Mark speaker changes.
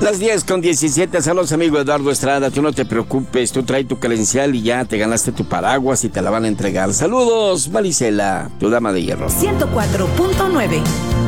Speaker 1: Las 10:17, saludos amigo Eduardo Estrada, tú no te preocupes, tú traes tu credencial y ya te ganaste tu paraguas y te la van a entregar. Saludos, Marisela, tu dama de hierro.
Speaker 2: 104.9